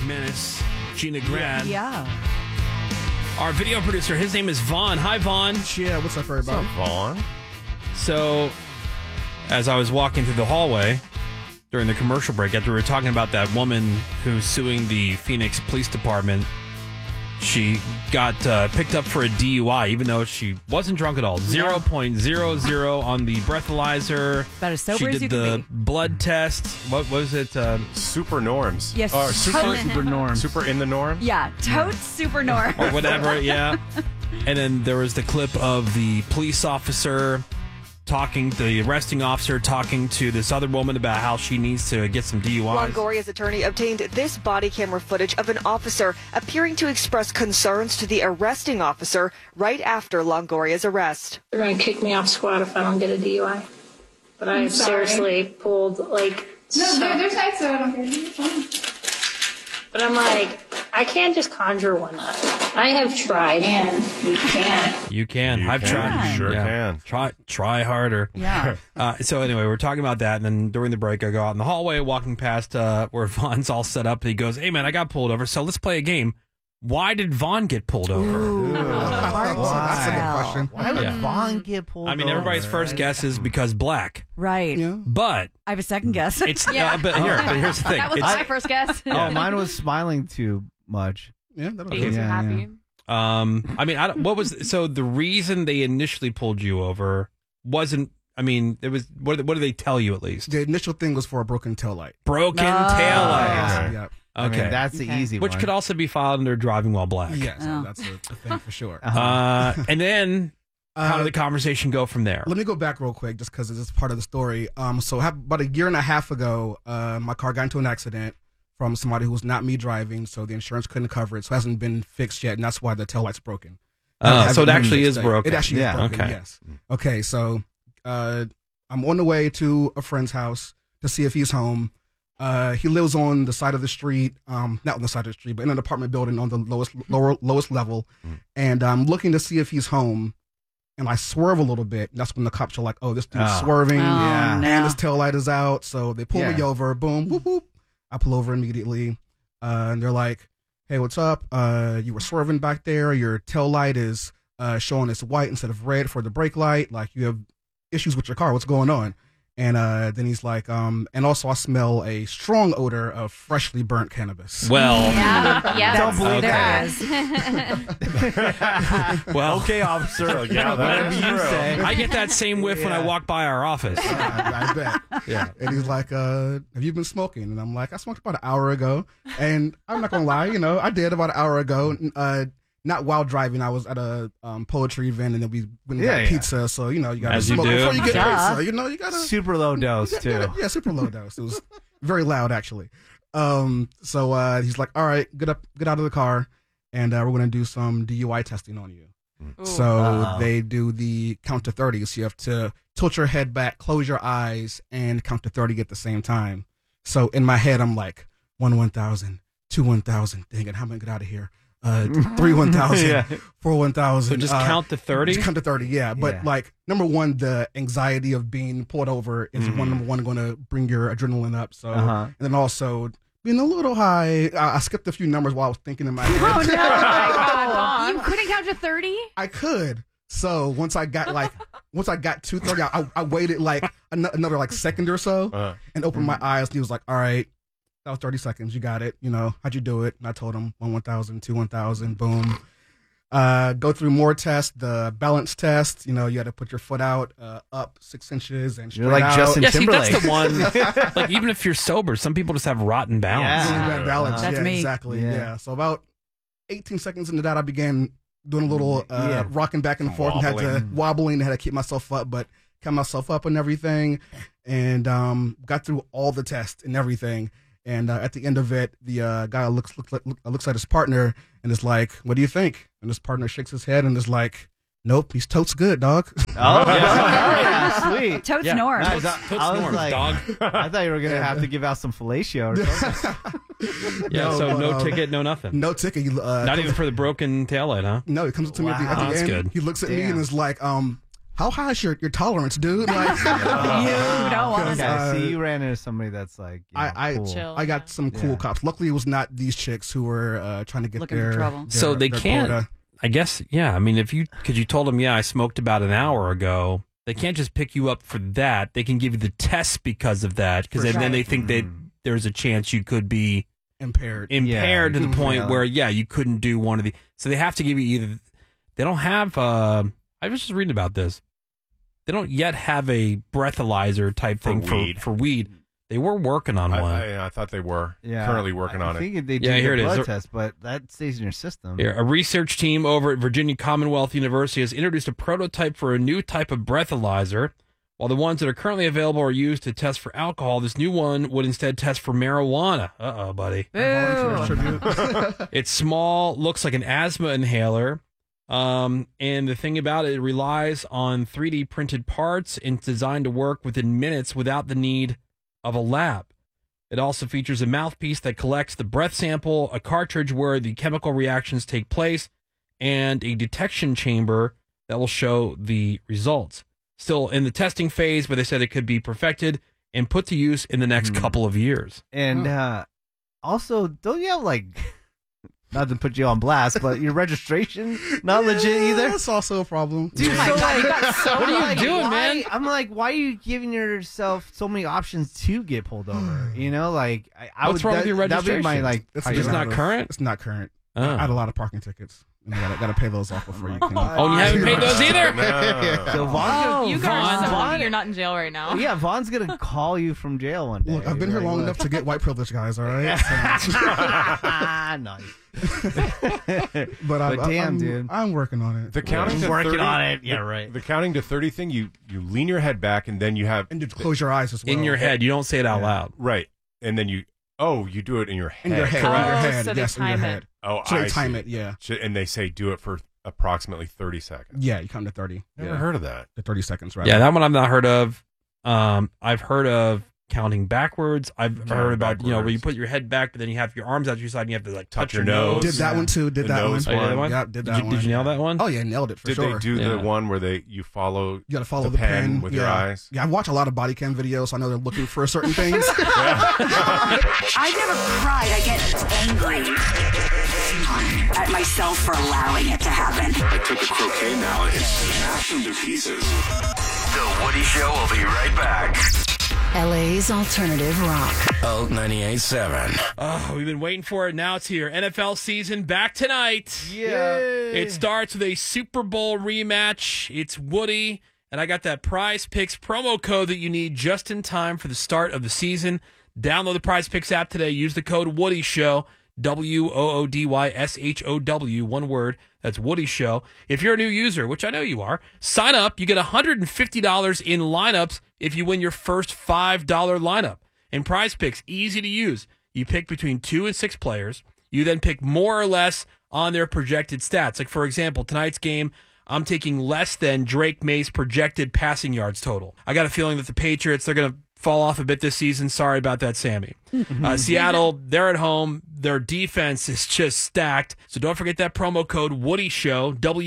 Menace, Gina Grad. Yeah. Our video producer, his name is Vaughn. Hi, Vaughn. Yeah, what's up, everybody? What's up, Vaughn? So, as I was walking through the hallway during the commercial break, after we were talking about that woman who's suing the Phoenix Police Department, she got picked up for a DUI, even though she wasn't drunk at all. 0.00 on the breathalyzer. About as sober she as did you the can be. blood test. What was it? Super norms. Yes. Or super norm. Super in the norm? Yeah, totes super norm. Or whatever, yeah. And then there was the clip of the police officer the arresting officer talking to this other woman about how she needs to get some DUIs. Longoria's attorney obtained this body camera footage of an officer appearing to express concerns to the arresting officer right after Longoria's arrest. They're going to kick me off squad if I don't get a DUI. But I have seriously pulled, there's nights so I don't care. It's fine. But I'm like, I can't just conjure one up. I have tried. You can. I've tried. You sure can. Try harder. Yeah. So anyway, we're talking about that, and then during the break, I go out in the hallway, walking past where Vaughn's all set up. And he goes, "Hey man, I got pulled over, so let's play a game. Why did Vaughn get pulled over?" That's a good question. Why would Yeah. Vaughn get pulled I mean, over? everybody's first guess is because black, Right. Yeah. but I have a second guess. it's Yeah. but here's the thing. That was It's- my first guess. Oh, mine was smiling too much. Yeah, that'll He do. was Yeah, happy. I mean, what was so the reason they initially pulled you over wasn't. I mean, it was. What did they tell you at least? The initial thing was for a broken taillight. Broken taillight. Yeah. Yeah. I mean, Okay, that's the easy which one. could also be filed under driving while black. Yes, Oh. that's a thing for sure. And then how did the conversation go from there? Let me go back real quick, just because it's part of the story. So about a year and a half ago, my car got into an accident from somebody who was not me driving, so the insurance couldn't cover it. So it hasn't been fixed yet, and that's why the taillight's broken. So it actually is Fixed yet. broken. It actually Yeah. is broken, Okay. yes. Okay, so I'm on the way to a friend's house to see if he's home. He lives on the side of the street, not on the side of the street, but in an apartment building on the lowest level. And I'm looking to see if he's home. And I swerve a little bit. And that's when the cops are like, "Oh, this dude's swerving, yeah. no. and his tail light is out." So they pull me Yeah. over. Boom, whoop, whoop. I pull over immediately, and they're like, "Hey, what's up? You were swerving back there. Your tail light is showing it's white instead of red for the brake light. Like you have issues with your car. What's going on?" And then he's like, and also I smell a strong odor of freshly burnt cannabis. Well, Yeah. Don't believe There that. is. well, Okay, officer. Yeah, whatever that's you true. say. I get that same whiff when I walk by our office. I bet. Yeah. And he's like, "Have you been smoking?" And I'm like, "I smoked about an hour ago." And I'm not gonna lie, I did about an hour ago. Not while driving. I was at a poetry event, and then we went and got Yeah. pizza. So you gotta As you smoke do. before you get Duh. pizza. You gotta Super low dose, you too. gotta- yeah, super low dose. It was very loud, actually. So he's like, "All right, get out of the car, and we're gonna do some DUI testing on you." So they do the count to 30. So you have to tilt your head back, close your eyes, and count to 30 at the same time. So in my head, I'm like, 1,000, 1,000. Dang it, how am I gonna get out of here? 1,000, Yeah. 1,000. So just count to 30? Just count to 30, yeah. But Yeah. like, number one, the anxiety of being pulled over is number one going to bring your adrenaline up. So, and then also being a little high. I skipped a few numbers while I was thinking in my head. Oh, no. You couldn't count to 30? I could. So once I got to 30, I waited like another like second or so and opened my eyes. And he was like, "All right, that was 30 seconds. You got it. How'd you do it?" And I told him 1,000, 1,000, boom. Go through more tests, the balance test. You had to put your foot out, up 6 inches and straight You're like out. Justin Yeah, see, that's Timberlake. the one. Like, even if you're sober, some people just have rotten balance. Yeah. Bad balance. That's yeah, me. exactly. Yeah. Yeah. So about 18 seconds into that, I began doing a little rocking back and forth and had to wobbling and had to keep myself up, but kept myself up and everything, and got through all the tests and everything. And at the end of it, the guy looks at his partner and is like, "What do you think?" And his partner shakes his head and is like, "Nope, he's totes good, dog." Oh, yeah, sweet. Totes Yeah. norm. Nice. Totes I was norms, like, dog. I thought you were going to have to give out some fellatio or something. Yeah, No, so but, no ticket, no nothing. No ticket. Not even for the broken taillight, huh? No, he comes up to me at the Wow. end. That's good. He looks at me Damn. and is like, how high is your tolerance, dude? Like, You don't want Because, to. Okay, see, you ran into somebody that's like, cool. Chill. I got some cool cops. Luckily, it was not these chicks who were trying to get Looking for their, trouble. So they their can't. quota. I guess, yeah. I mean, because you told them, I smoked about an hour ago. They can't just pick you up for that. They can give you the test because of that. Because then they think that there's a chance you could be impaired to the point Yeah. where, you couldn't do one of the. So they have to give you either. They don't have. I was just reading about this. They don't yet have a breathalyzer type thing for weed. They were working on one. I thought they were currently working on I it. think they do here it the is. blood test, but that stays in your system. Here, a research team over at Virginia Commonwealth University has introduced a prototype for a new type of breathalyzer. While the ones that are currently available are used to test for alcohol, this new one would instead test for marijuana. Uh-oh, buddy. It's small, looks like an asthma inhaler. And the thing about it relies on 3D printed parts and it's designed to work within minutes without the need of a lab. It also features a mouthpiece that collects the breath sample, a cartridge where the chemical reactions take place, and a detection chamber that will show the results. Still in the testing phase, but they said it could be perfected and put to use in the next couple of years. And also, don't you have not to put you on blast, but your registration not legit either? That's also a problem. Dude, Oh my God, you got so what are you doing, why- man? I'm like, why are you giving yourself so many options to get pulled over? You know, I What's would, wong with your That'd be my registration? It's It's not current? It's not current. Oh. I had a lot of parking tickets. And I got to pay those off before you can. Oh, and you haven't paid those either? No. So Vaughn's You gonna, guys are so Vaughn, lucky you're not in jail right now. yeah, Vaughn's gonna call you from jail one day. Look, I've been here long enough to get white privilege, guys. All right. Nice. But damn, dude. I'm working on it. The counting to Working 30, on it. Yeah, right. The counting to 30 thing, you lean your head back and then you have And just close your eyes as well. In your head. You don't say it out loud. right, and then you do it in your head. In your head. Oh, in your head. so they Yes, in your time it. head. Oh, So they I time see. it. Yeah. And they say do it for approximately 30 seconds. Yeah. You come to 30. Never heard of that. The 30 seconds, right? Yeah, that one I've not heard of. I've heard of counting backwards. I've Counting heard about, where you backwards. put your head back, but then you have your arms out to your side and you have to touch your nose. nose. Did that one too. Did The that one. nose Oh, you did that one? Yep, did that one. Did you nail that one? Oh, yeah. Nailed it for Did sure. they do Yeah. the one where you follow You got to follow the the pen with your eyes? Yeah, I watch a lot of body cam videos, so I know they're looking for certain things. I never cried. I get angry at myself for allowing it to happen. I took a croquet mallet and smashed them to pieces. The Woody Show will be right back. LA's alternative rock. Alt 98.7. Oh, we've been waiting for it. Now it's here. NFL season back tonight. Yeah. It starts with a Super Bowl rematch. It's Woody, and I got that Prize Picks promo code that you need just in time for the start of the season. Download the Prize Picks app today. Use the code Woody Show, WOODYSHOW, one word. That's Woody Show. If you're a new user, which I know you are, sign up. You get $150 in lineups if you win your first $5 lineup. And Prize Picks, easy to use. You pick between 2 and 6 players. You then pick more or less on their projected stats. Like, for example, tonight's game, I'm taking less than Drake May's projected passing yards total. I got a feeling that the Patriots, they're going to fall off a bit this season. Sorry about that, Sammy. Seattle, they're at home. Their defense is just stacked. So don't forget that promo code Woody Show,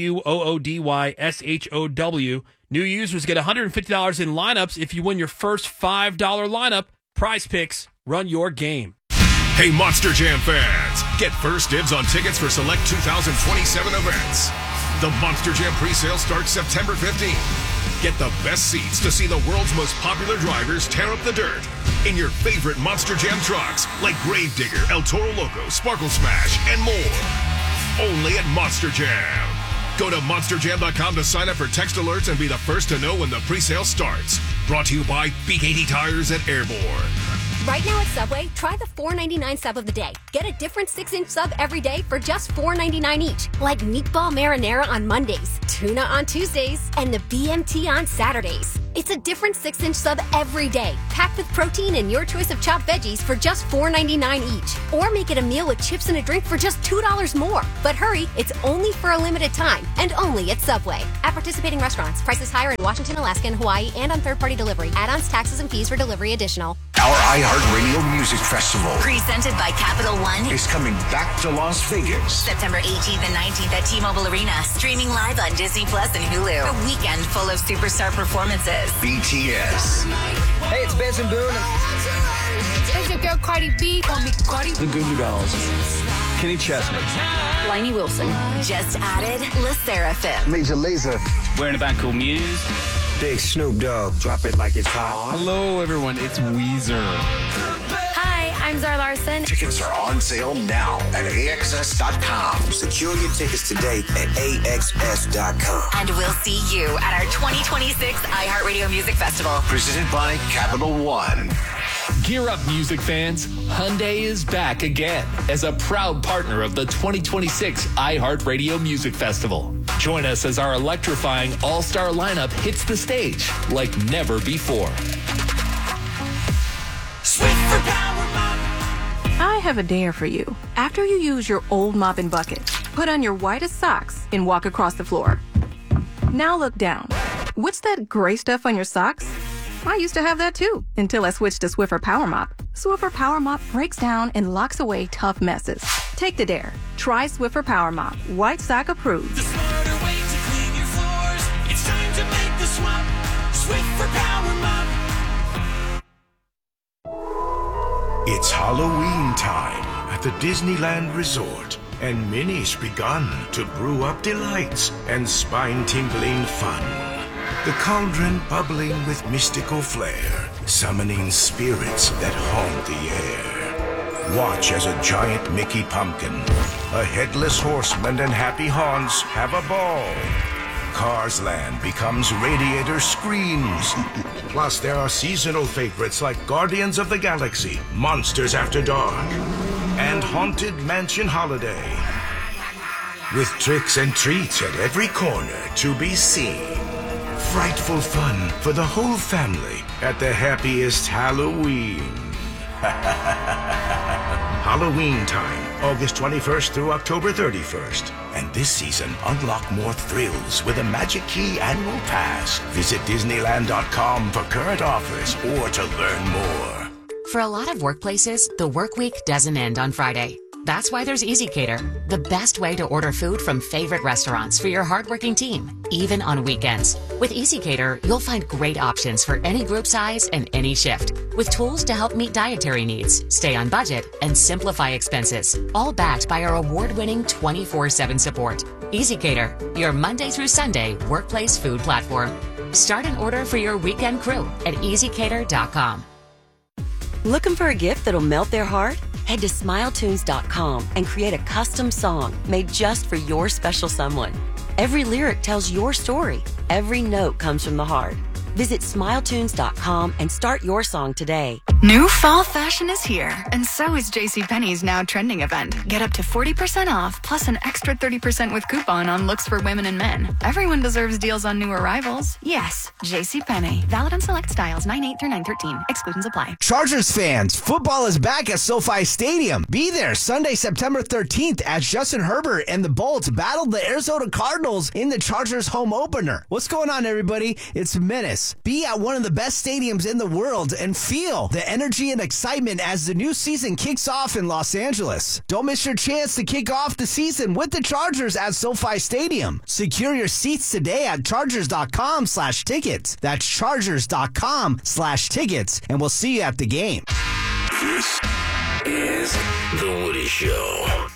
WOODYSHOW. New users get $150 in lineups if you win your first $5 lineup. Prize Picks, run your game. Hey, Monster Jam fans, get first dibs on tickets for select 2027 events. The Monster Jam presale starts September 15th. Get the best seats to see the world's most popular drivers tear up the dirt in your favorite Monster Jam trucks like Gravedigger, El Toro Loco, Sparkle Smash, and more. Only at Monster Jam. Go to monsterjam.com to sign up for text alerts and be the first to know when the presale starts. Brought to you by B80 Tires at Airborne. Right now at Subway, try the $4.99 sub of the day. Get a different 6-inch sub every day for just $4.99 each. Like meatball marinara on Mondays, tuna on Tuesdays, and the BMT on Saturdays. It's a different 6-inch sub every day, packed with protein and your choice of chopped veggies for just $4.99 each. Or make it a meal with chips and a drink for just $2 more. But hurry, it's only for a limited time, and only at Subway. At participating restaurants, prices higher in Washington, Alaska, and Hawaii, and on third-party delivery. Add-ons, taxes, and fees for delivery additional. Our iHeartRadio Music Festival Presented by Capital One. is coming back to Las Vegas. September 18th and 19th at T-Mobile Arena. Streaming live on Disney Plus and Hulu. A weekend full of superstar performances. BTS, Hey, it's Benson Boone. It's your girl Cardi B. Call me Cardi. The Goo Goo Dolls. Kenny Chesney. Lainey Wilson. Just added La Seraphim. Major Lazer. We're in a band called Muse. Big Snoop Dogg. Drop it like it's hot. Hello, everyone. It's Weezer. Hi, I'm Zara Larson. tickets are on sale now at AXS.com. Secure your tickets today at AXS.com. And we'll see you at our 2026 iHeartRadio Music Festival. Presented by Capital One. Gear up, music fans. Hyundai is back again as a proud partner of the 2026 iHeartRadio Music Festival. Join us as our electrifying all-star lineup hits the stage like never before. I have a dare for you. After you use your old mop and bucket, put on your whitest socks and walk across the floor. Now look down. What's that gray stuff on your socks? I used to have that too, until I switched to Swiffer Power Mop. Swiffer Power Mop breaks down and locks away tough messes. Take the dare. Try Swiffer Power Mop. White sock approved. It's time to make the swap. Swiffer Power Mop. It's Halloween time at the Disneyland Resort, and Minnie's begun to brew up delights and spine-tingling fun. The cauldron bubbling with mystical flair, summoning spirits that haunt the air. Watch as a giant Mickey pumpkin, a headless horseman, and happy Hans have a ball. Cars Land becomes Radiator Screams. Plus, there are seasonal favorites like Guardians of the Galaxy, Monsters After Dark, and Haunted Mansion Holiday. With tricks and treats at every corner to be seen. Frightful fun for the whole family at the happiest Halloween. Halloween time, August 21st through October 31st. And this season, unlock more thrills with a Magic Key annual pass. Visit Disneyland.com for current offers or to learn more. For a lot of workplaces, the work week doesn't end on Friday. That's why there's EasyCater, the best way to order food from favorite restaurants for your hardworking team, even on weekends. With EasyCater, you'll find great options for any group size and any shift, with tools to help meet dietary needs, stay on budget, and simplify expenses, all backed by our award-winning 24/7 support. EasyCater, your Monday through Sunday workplace food platform. Start an order for your weekend crew at EasyCater.com. Looking for a gift that'll melt their heart? Head to SmileTunes.com and create a custom song made just for your special someone. Every lyric tells your story. Every note comes from the heart. Visit SmileTunes.com and start your song today. New fall fashion is here, and so is JCPenney's now trending event. Get up to 40% off, plus an extra 30% with coupon on looks for women and men. Everyone deserves deals on new arrivals. Yes, JCPenney. Valid on select styles 9/8 through 9/13. Exclusions apply. Chargers fans, football is back at SoFi Stadium. Be there Sunday, September 13th as Justin Herbert and the Bolts battle the Arizona Cardinals in the Chargers home opener. What's going on, everybody? It's Menace. Be at one of the best stadiums in the world and feel the energy and excitement as the new season kicks off in Los Angeles. Don't miss your chance to kick off the season with the Chargers at SoFi Stadium. Secure your seats today at Chargers.com/tickets. That's Chargers.com/tickets, and we'll see you at the game. This is The Woody Show.